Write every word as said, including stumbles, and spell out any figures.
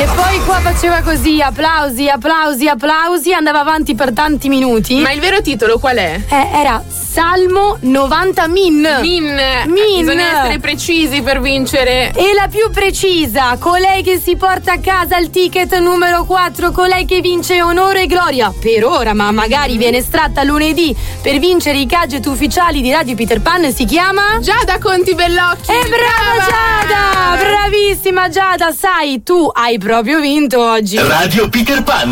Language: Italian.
E poi qua faceva così, applausi, applausi, applausi, andava avanti per tanti minuti. Ma il vero titolo qual è? Eh, era Salmo novanta Min. Min. Min. Bisogna essere precisi per vincere. E la più precisa, colei che si porta a casa il ticket numero quattro, colei che vince onore e gloria per ora, ma magari viene estratta lunedì per vincere i gadget ufficiali di Radio Peter Pan, si chiama Giada Conti Bellocchi. E brava, brava Giada, bravissima Giada, sai, tu hai proprio vinto oggi. Radio Peter Pan.